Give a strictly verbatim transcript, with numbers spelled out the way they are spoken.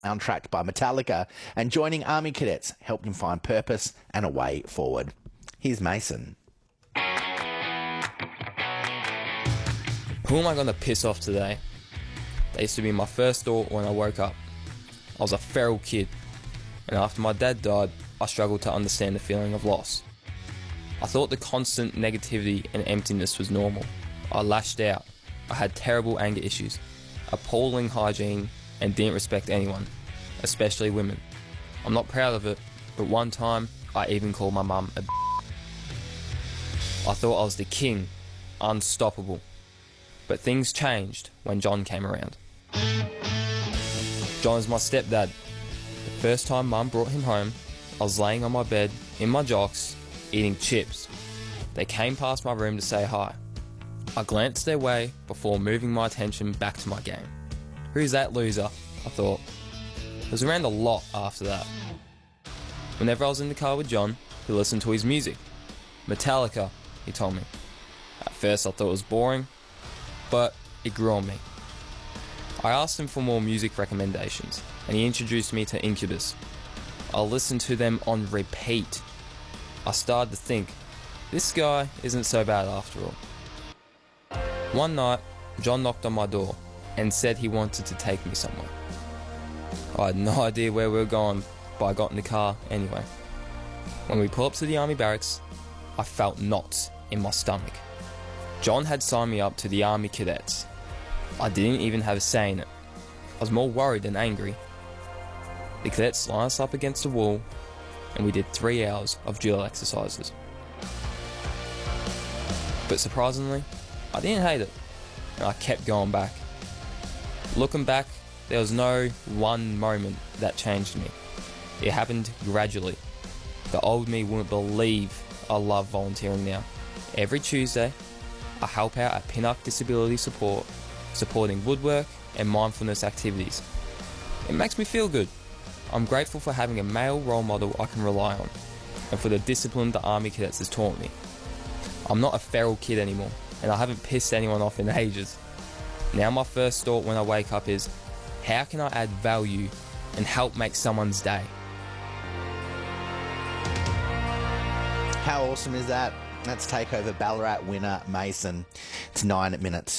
soundtracked by Metallica, and joining Army cadets helped him find purpose and a way forward. Here's Mason. Who am I going to piss off today? That used to be my first thought when I woke up. I was a feral kid, and after my dad died, I struggled to understand the feeling of loss. I thought the constant negativity and emptiness was normal. I lashed out. I had terrible anger issues, appalling hygiene, and didn't respect anyone, especially women. I'm not proud of it, but one time I even called my mum a b****. I thought I was the king, unstoppable. But things changed when John came around. John is my stepdad. The first time Mum brought him home, I was laying on my bed in my jocks, eating chips. They came past my room to say hi. I glanced their way before moving my attention back to my game. Who's that loser? I thought. It was around a lot after that. Whenever I was in the car with John, he listened to his music. Metallica, he told me. At first I thought it was boring, but it grew on me. I asked him for more music recommendations, and he introduced me to Incubus. I listened to them on repeat. I started to think, this guy isn't so bad after all. One night, John knocked on my door and said he wanted to take me somewhere. I had no idea where we were going, but I got in the car anyway. When we pulled up to the army barracks, I felt knots in my stomach. John had signed me up to the army cadets. I didn't even have a say in it. I was more worried than angry. The cadets lined us up against the wall, and we did three hours of drill exercises. But surprisingly, I didn't hate it, and I kept going back. Looking back, there was no one moment that changed me. It happened gradually. The old me wouldn't believe I love volunteering now. Every Tuesday, I help out at Pinnock Disability Support, supporting woodwork and mindfulness activities. It makes me feel good. I'm grateful for having a male role model I can rely on, and for the discipline the Army Cadets has taught me. I'm not a feral kid anymore, and I haven't pissed anyone off in ages. Now my first thought when I wake up is, how can I add value and help make someone's day? How awesome is that? Let's take over Ballarat winner Mason. It's nine minutes